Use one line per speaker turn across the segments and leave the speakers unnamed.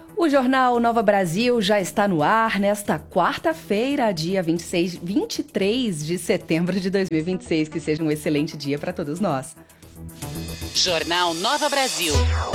O Jornal Nova Brasil já está no ar nesta quarta-feira, dia 23 de setembro de 2026. Que seja um excelente dia para todos nós.
Jornal Nova Brasil.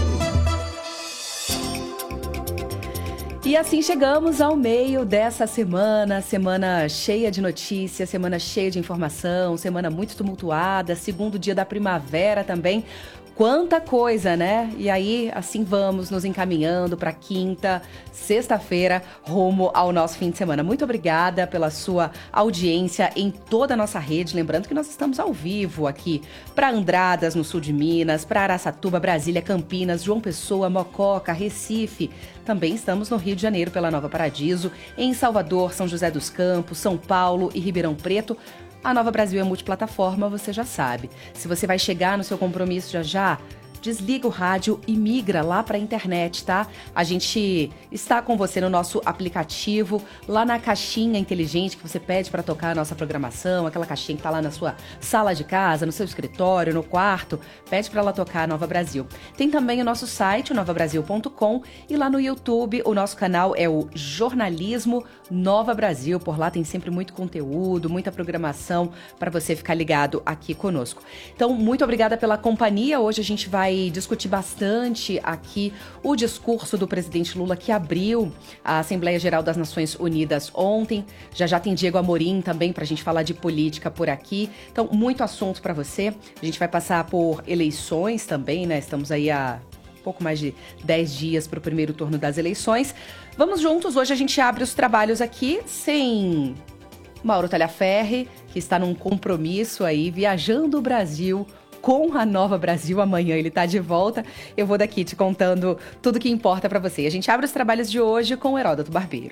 E assim chegamos ao meio dessa semana cheia de notícias, semana cheia de informação, semana muito tumultuada, segundo dia da primavera também. Quanta coisa, né? E aí, assim vamos nos encaminhando para quinta, sexta-feira, rumo ao nosso fim de semana. Muito obrigada pela sua audiência em toda a nossa rede. Lembrando que nós estamos ao vivo aqui para Andradas, no sul de Minas, para Araçatuba, Brasília, Campinas, João Pessoa, Mococa, Recife. Também estamos no Rio de Janeiro pela Nova Paradiso, em Salvador, São José dos Campos, São Paulo e Ribeirão Preto. A Nova Brasil é multiplataforma, você já sabe. Se você vai chegar no seu compromisso já, desliga o rádio e migra lá para a internet, tá? A gente está com você no nosso aplicativo, lá na caixinha inteligente que você pede para tocar a nossa programação, aquela caixinha que está lá na sua sala de casa, no seu escritório, no quarto, pede para ela tocar a Nova Brasil. Tem também o nosso site, o novabrasil.com, e lá no YouTube o nosso canal é o Jornalismo Nova Brasil. Por lá tem sempre muito conteúdo, muita programação para você ficar ligado aqui conosco. Então, muito obrigada pela companhia. Hoje a gente vai discutir bastante aqui o discurso do presidente Lula, que abriu a Assembleia Geral das Nações Unidas ontem. Já tem Diego Amorim também para a gente falar de política por aqui. Então, muito assunto para você. A gente vai passar por eleições também, né? Estamos aí há pouco mais de 10 dias para o primeiro turno das eleições. Vamos juntos. Hoje a gente abre os trabalhos aqui sem Mauro Talhaferri, que está num compromisso aí, viajando o Brasil com a Nova Brasil. Amanhã ele tá de volta. Eu vou daqui te contando tudo que importa para você. A gente abre os trabalhos de hoje com Heródoto Barbeiro.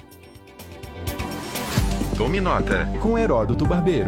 Tome nota com Heródoto Barbeiro.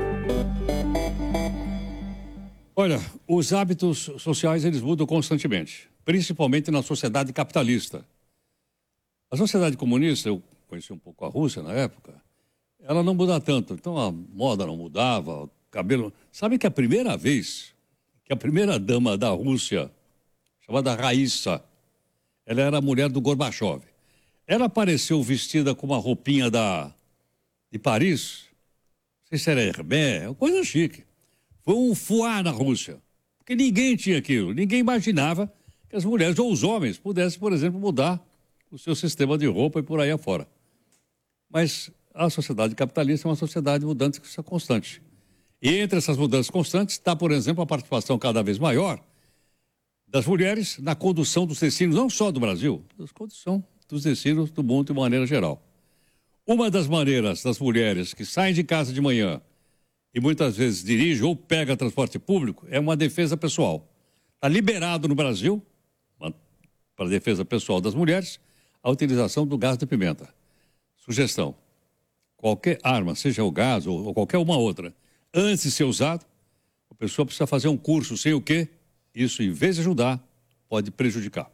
Olha, os hábitos sociais eles mudam constantemente, principalmente na sociedade capitalista. A sociedade comunista, eu conheci um pouco a Rússia na época, ela não muda tanto. Então a moda não mudava, cabelo. Sabe que a primeira vez que a primeira dama da Rússia, chamada Raíssa, ela era a mulher do Gorbachev. Ela apareceu vestida com uma roupinha de Paris, não sei se era Hermès, uma coisa chique. Foi um fuá na Rússia, porque ninguém tinha aquilo, ninguém imaginava que as mulheres ou os homens pudessem, por exemplo, mudar o seu sistema de roupa e por aí afora. Mas a sociedade capitalista é uma sociedade mudante constante. E entre essas mudanças constantes está, por exemplo, a participação cada vez maior das mulheres na condução dos destinos, não só do Brasil, mas condução dos destinos do mundo de maneira geral. Uma das maneiras das mulheres que saem de casa de manhã e muitas vezes dirigem ou pegam transporte público é uma defesa pessoal. Está liberado no Brasil, para a defesa pessoal das mulheres, a utilização do gás de pimenta. Sugestão: qualquer arma, seja o gás ou qualquer uma outra, antes de ser usado, a pessoa precisa fazer um curso sem o quê? Isso, em vez de ajudar, pode prejudicar.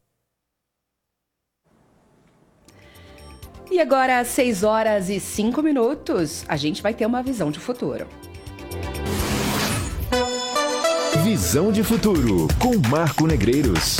E agora, às 6h05, a gente vai ter uma visão de futuro.
Visão de futuro, com Marco Negreiros.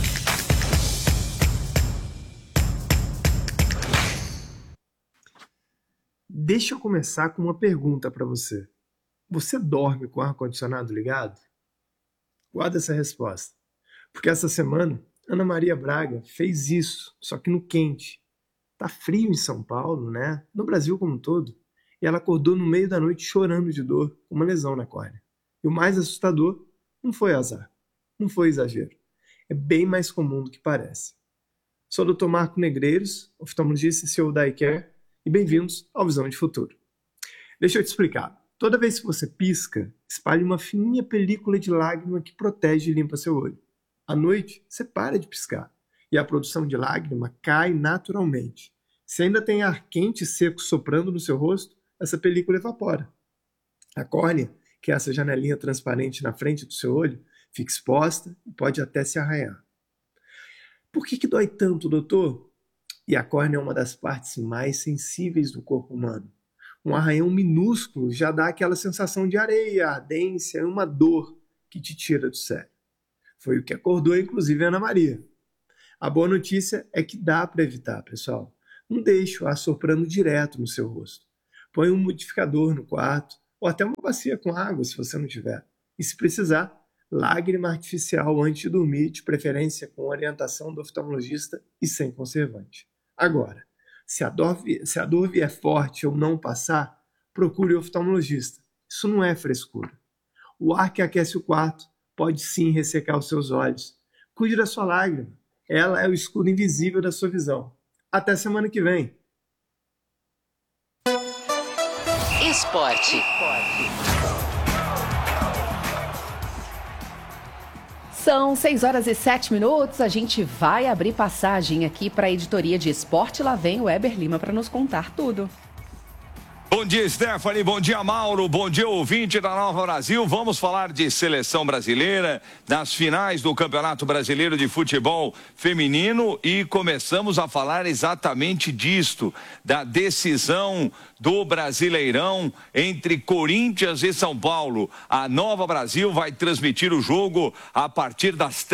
Deixa eu começar com uma pergunta para você. Você dorme com o ar-condicionado ligado? Guarda essa resposta. Porque essa semana, Ana Maria Braga fez isso, só que no quente. Tá frio em São Paulo, né? No Brasil como um todo. E ela acordou no meio da noite chorando de dor, com uma lesão na córnea. E o mais assustador não foi azar, não foi exagero. É bem mais comum do que parece. Sou o Dr. Marco Negreiros, oftalmologista e CEO da iCare, e bem-vindos ao Visão de Futuro. Deixa eu te explicar. Toda vez que você pisca, espalhe uma fininha película de lágrima que protege e limpa seu olho. À noite, você para de piscar e a produção de lágrima cai naturalmente. Se ainda tem ar quente e seco soprando no seu rosto, essa película evapora. A córnea, que é essa janelinha transparente na frente do seu olho, fica exposta e pode até se arranhar. Por que dói tanto, doutor? E a córnea é uma das partes mais sensíveis do corpo humano. Um arranhão minúsculo já dá aquela sensação de areia, ardência e uma dor que te tira do sério. Foi o que acordou, inclusive, a Ana Maria. A boa notícia é que dá para evitar, pessoal. Não deixe o ar soprando direto no seu rosto. Põe um umidificador no quarto, ou até uma bacia com água, se você não tiver. E se precisar, lágrima artificial antes de dormir, de preferência com orientação do oftalmologista e sem conservante. Agora, se a dor vier forte ou não passar, procure o oftalmologista. Isso não é frescura. O ar que aquece o quarto pode sim ressecar os seus olhos. Cuide da sua lágrima. Ela é o escudo invisível da sua visão. Até semana que vem.
Esporte.
São 6h07. A gente vai abrir passagem aqui para a editoria de esporte. Lá vem o Weber Lima para nos contar tudo.
Bom dia, Stephanie. Bom dia, Mauro. Bom dia, ouvinte da Nova Brasil. Vamos falar de seleção brasileira, das finais do Campeonato Brasileiro de Futebol Feminino e começamos a falar exatamente disto, da decisão do Brasileirão entre Corinthians e São Paulo. A Nova Brasil vai transmitir o jogo a partir das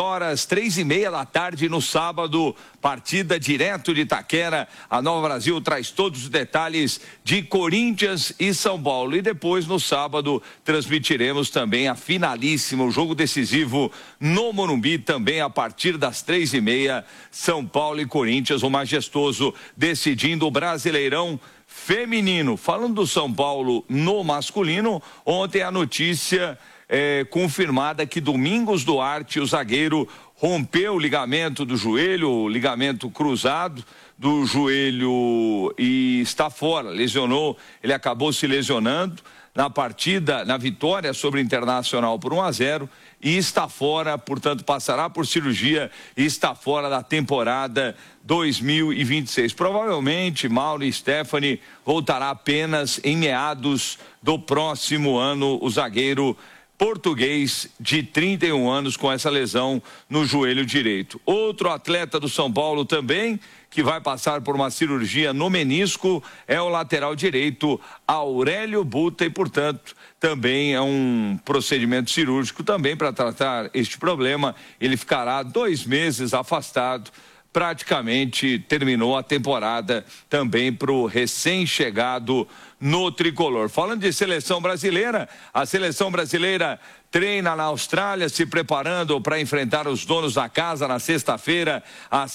3h30 da tarde no sábado. Partida direto de Itaquera. A Nova Brasil traz todos os detalhes de Corinthians e São Paulo. E depois, no sábado, transmitiremos também a finalíssima, o jogo decisivo no Morumbi, também a partir das 3h30, São Paulo e Corinthians, o majestoso, decidindo o Brasileirão Feminino. Falando do São Paulo no masculino, ontem a notícia confirmada que Domingos Duarte, o zagueiro, rompeu o ligamento do joelho, o ligamento cruzado do joelho e está fora, lesionou, ele acabou se lesionando na partida, na vitória sobre o Internacional por 1-0 e está fora, portanto passará por cirurgia e está fora da temporada 2026. Provavelmente, Mauro e Stephanie, voltará apenas em meados do próximo ano, o zagueiro português de 31 anos com essa lesão no joelho direito. Outro atleta do São Paulo também, que vai passar por uma cirurgia no menisco, é o lateral direito Aurélio Buta e, portanto, também é um procedimento cirúrgico também para tratar este problema. Ele ficará 2 meses afastado. Praticamente terminou a temporada também para o recém-chegado no tricolor. Falando de seleção brasileira, a seleção brasileira treina na Austrália, se preparando para enfrentar os donos da casa na sexta-feira, às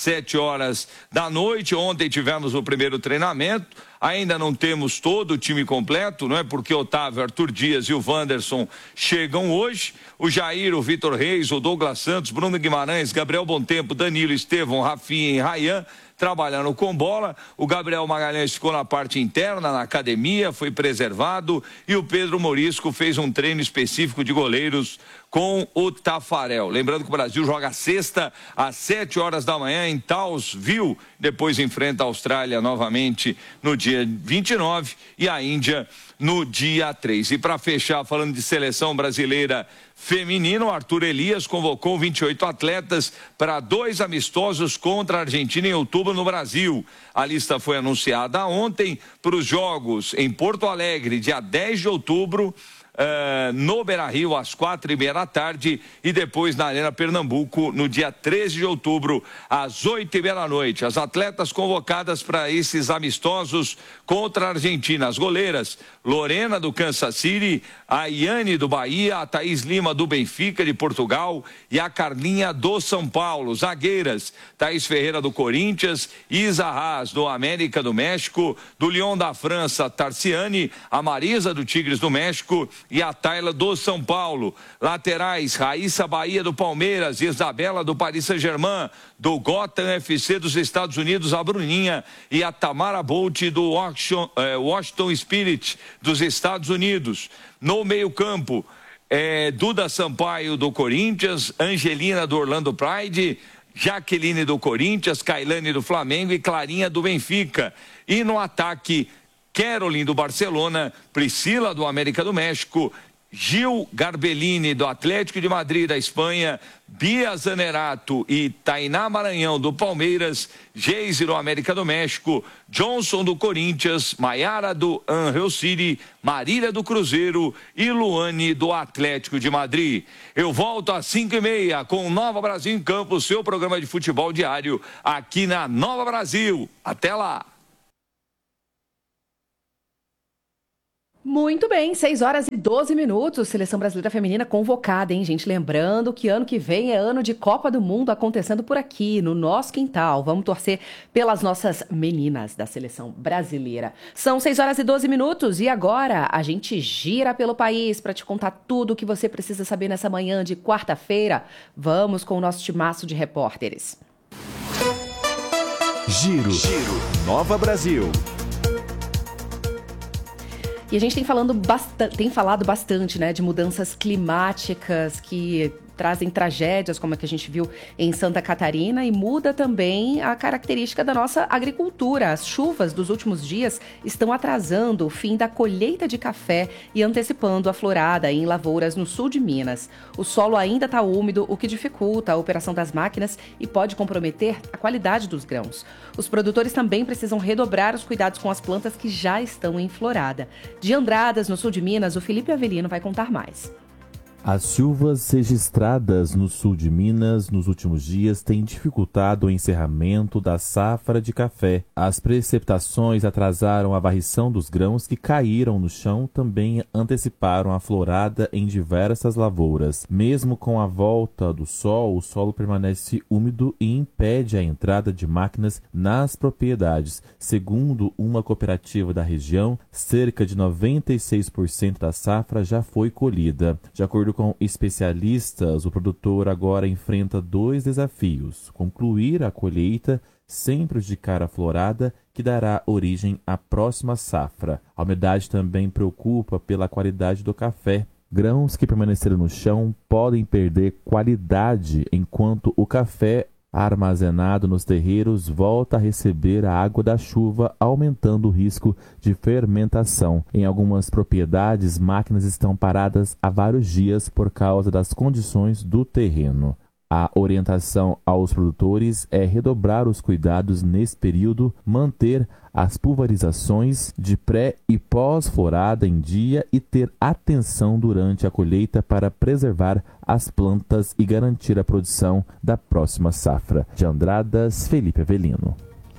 19h. Ontem tivemos o primeiro treinamento. Ainda não temos todo o time completo, não é? Porque Otávio, Arthur Dias e o Wanderson chegam hoje. O Jair, o Vitor Reis, o Douglas Santos, Bruno Guimarães, Gabriel Bontempo, Danilo, Estevão, Rafinha e Rayan trabalhando com bola. O Gabriel Magalhães ficou na parte interna, na academia, foi preservado. E o Pedro Morisco fez um treino específico de goleiros com o Tafarel. Lembrando que o Brasil joga sexta às 7h em Townsville, depois enfrenta a Austrália novamente no dia 29 e a Índia no dia 3. E para fechar, falando de seleção brasileira feminina, o Arthur Elias convocou 28 atletas para 2 amistosos contra a Argentina em outubro no Brasil. A lista foi anunciada ontem para os jogos em Porto Alegre, dia 10 de outubro, no Beira-Rio às 4h30 da tarde e depois na Arena Pernambuco no dia 13 de outubro às 8h30 da noite. As atletas convocadas para esses amistosos contra a Argentina: as goleiras Lorena do Kansas City, a Iane do Bahia, a Thaís Lima do Benfica de Portugal e a Carlinha do São Paulo. Zagueiras: Thaís Ferreira do Corinthians, Isa Haas do América do México, do Lyon da França, Tarciane, a Marisa do Tigres do México e a Tayla do São Paulo. Laterais: Raíssa Bahia do Palmeiras, Isabela do Paris Saint-Germain, do Gotham FC dos Estados Unidos, a Bruninha, e a Tamara Bolt do Washington Spirit dos Estados Unidos. No meio-campo, Duda Sampaio do Corinthians, Angelina do Orlando Pride, Jaqueline do Corinthians, Kailane do Flamengo e Clarinha do Benfica. E no ataque, Caroline do Barcelona, Priscila do América do México, Gil Garbellini, do Atlético de Madrid, da Espanha, Bia Zanerato e Tainá Maranhão, do Palmeiras, Geise, do América do México, Johnson, do Corinthians, Maiara, do Angel City, Marília, do Cruzeiro e Luane, do Atlético de Madrid. Eu volto às 5h30 com o Nova Brasil em Campo, seu programa de futebol diário, aqui na Nova Brasil. Até lá!
Muito bem, 6h12, Seleção Brasileira Feminina convocada, hein, gente? Lembrando que ano que vem é ano de Copa do Mundo acontecendo por aqui, no nosso quintal. Vamos torcer pelas nossas meninas da Seleção Brasileira. São 6h12 e agora a gente gira pelo país para te contar tudo o que você precisa saber nessa manhã de quarta-feira. Vamos com o nosso timaço de repórteres.
Giro. Nova Brasil.
E a gente tem falado bastante, né, de mudanças climáticas que trazem tragédias, como a que a gente viu em Santa Catarina, e muda também a característica da nossa agricultura. As chuvas dos últimos dias estão atrasando o fim da colheita de café e antecipando a florada em lavouras no sul de Minas. O solo ainda está úmido, o que dificulta a operação das máquinas e pode comprometer a qualidade dos grãos. Os produtores também precisam redobrar os cuidados com as plantas que já estão em florada. De Andradas, no sul de Minas, o Felipe Avelino vai contar mais.
As chuvas registradas no sul de Minas nos últimos dias têm dificultado o encerramento da safra de café. As precipitações atrasaram a varrição dos grãos que caíram no chão, também anteciparam a florada em diversas lavouras. Mesmo com a volta do sol, o solo permanece úmido e impede a entrada de máquinas nas propriedades. Segundo uma cooperativa da região, cerca de 96% da safra já foi colhida. De acordo com especialistas, o produtor agora enfrenta 2 desafios: concluir a colheita sem prejudicar a florada, que dará origem à próxima safra. A umidade também preocupa pela qualidade do café. Grãos que permaneceram no chão podem perder qualidade, enquanto o café armazenado nos terreiros volta a receber a água da chuva, aumentando o risco de fermentação. Em algumas propriedades, máquinas estão paradas há vários dias por causa das condições do terreno. A orientação aos produtores é redobrar os cuidados nesse período, manter as pulverizações de pré e pós-florada em dia e ter atenção durante a colheita para preservar as plantas e garantir a produção da próxima safra. De Andradas, Felipe Avelino.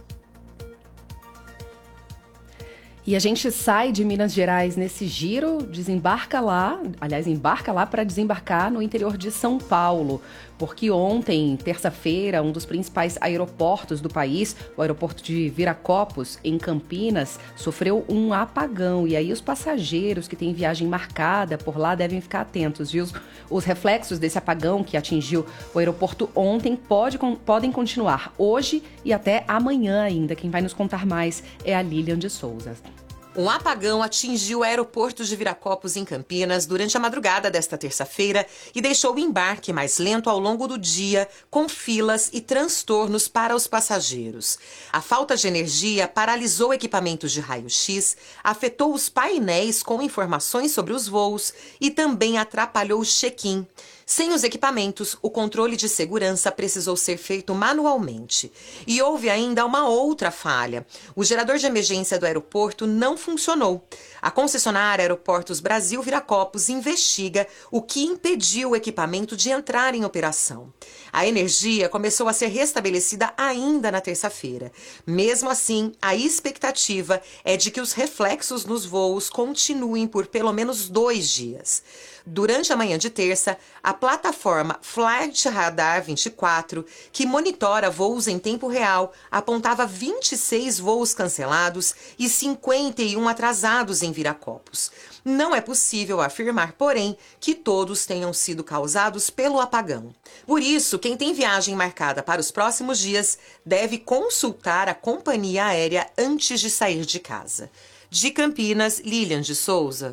E a gente sai de Minas Gerais nesse giro, embarca lá para desembarcar no interior de São Paulo, porque ontem, terça-feira, um dos principais aeroportos do país, o aeroporto de Viracopos, em Campinas, sofreu um apagão. E aí os passageiros que têm viagem marcada por lá devem ficar atentos, viu? Os reflexos desse apagão que atingiu o aeroporto ontem podem continuar hoje e até amanhã ainda. Quem vai nos contar mais é a Lilian de Souza.
Um apagão atingiu o aeroporto de Viracopos, em Campinas, durante a madrugada desta terça-feira e deixou o embarque mais lento ao longo do dia, com filas e transtornos para os passageiros. A falta de energia paralisou equipamentos de raio-x, afetou os painéis com informações sobre os voos e também atrapalhou o check-in. Sem os equipamentos, o controle de segurança precisou ser feito manualmente. E houve ainda uma outra falha. O gerador de emergência do aeroporto não funcionou. A concessionária Aeroportos Brasil Viracopos investiga o que impediu o equipamento de entrar em operação. A energia começou a ser restabelecida ainda na terça-feira. Mesmo assim, a expectativa é de que os reflexos nos voos continuem por pelo menos 2 dias. Durante a manhã de terça, a plataforma Flight Radar 24, que monitora voos em tempo real, apontava 26 voos cancelados e 51 atrasados em Viracopos. Não é possível afirmar, porém, que todos tenham sido causados pelo apagão. Por isso, quem tem viagem marcada para os próximos dias deve consultar a companhia aérea antes de sair de casa. De Campinas, Lilian de Souza.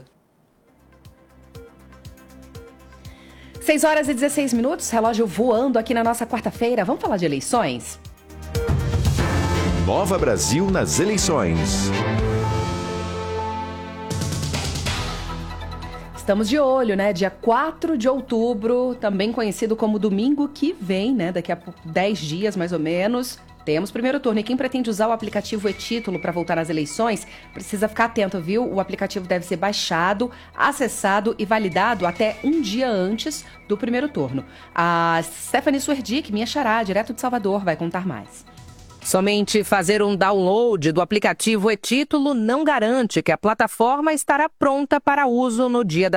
6h16, relógio voando aqui na nossa quarta-feira. Vamos falar de eleições?
Nova Brasil nas eleições.
Estamos de olho, né? Dia 4 de outubro, também conhecido como domingo que vem, né? Daqui a 10 dias, mais ou menos, temos primeiro turno. E quem pretende usar o aplicativo e-Título para voltar às eleições, precisa ficar atento, viu? O aplicativo deve ser baixado, acessado e validado até um dia antes do primeiro turno. A Stephanie Suerdick, minha xará, direto de Salvador, vai contar mais.
Somente fazer um download do aplicativo e-Título não garante que a plataforma estará pronta para uso no dia da